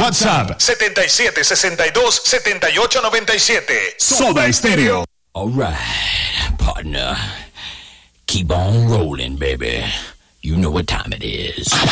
WhatsApp 7762-7897. Soda Stereo. All right, partner. Keep on rolling, baby. You know what time it is.